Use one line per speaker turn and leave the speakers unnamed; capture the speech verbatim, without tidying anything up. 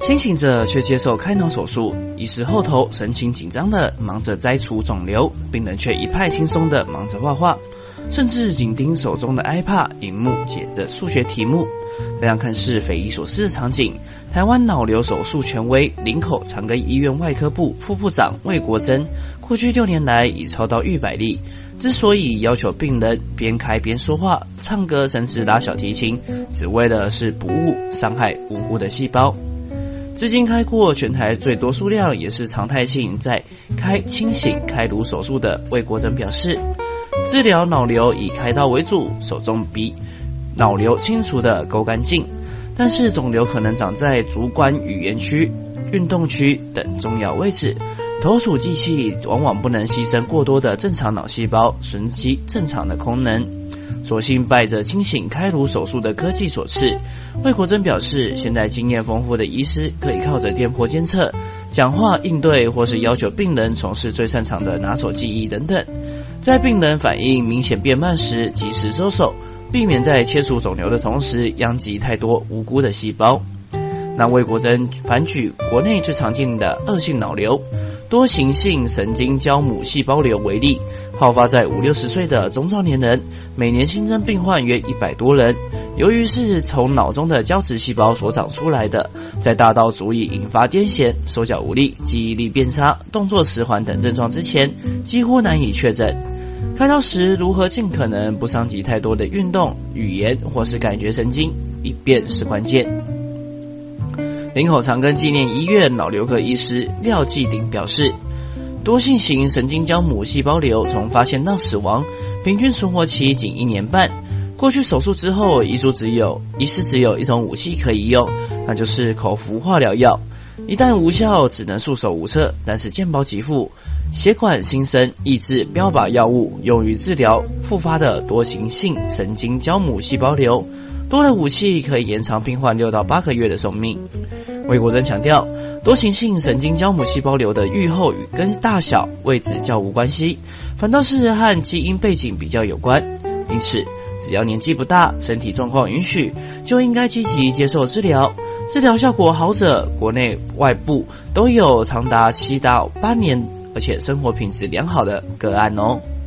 清醒着却接受开脑手术，医师后头神情紧张的忙着摘除肿瘤，病人却一派轻松的忙着画画，甚至紧盯手中的 iPad 荧幕解的数学题目。这样看似匪夷所思的场景，台湾脑瘤手术权威林口长庚医院外科部副部长魏国珍，过去六年来已操刀逾百例。之所以要求病人边开边说话、唱歌，甚至拉小提琴，只为的是不误伤害无辜的细胞。至今开过全台最多数量，也是常态性在开清醒开颅手术的魏国珍表示，治疗脑瘤以开刀为主，手中比脑瘤清除的够干净，但是肿瘤可能长在主管语言区、运动区等重要位置，投鼠忌器往往不能牺牲过多的正常脑细胞，损其正常的功能。所幸拜着清醒开颅手术的科技所赐，魏国珍表示，现在经验丰富的医师可以靠着电波监测、讲话应对，或是要求病人从事最擅长的拿手技艺等等，在病人反应明显变慢时及时收手，避免在切除肿瘤的同时殃及太多无辜的细胞。那魏国珍反举国内最常见的恶性脑瘤多形性神经胶母细胞瘤为例，好发在五六十岁的中壮年人，每年新增病患约一百多人。由于是从脑中的胶质细胞所长出来的，在大到足以引发癫痫、手脚无力、记忆力变差、动作迟缓等症状之前，几乎难以确诊。开刀时如何尽可能不伤及太多的运动、语言或是感觉神经，以便是关键。林口长庚纪念医院脑瘤科医师廖继鼎表示，多性型神经胶母细胞瘤从发现到死亡，平均存活期仅一年半。过去手术之后，医师只有医师只有一种武器可以用，那就是口服化疗药。一旦无效，只能束手无策。但是健保给付血管新生抑制标靶药物，用于治疗复发的多形性神经胶母细胞瘤。多的武器可以延长病患六到八个月的寿命。魏国珍强调，多形性神经胶母细胞瘤的预后与跟大小、位置较无关系，反倒是和基因背景比较有关。因此，只要年纪不大、身体状况允许，就应该积极接受治疗。治疗效果好者，国内外部都有长达七到八年，而且生活品质良好的个案哦。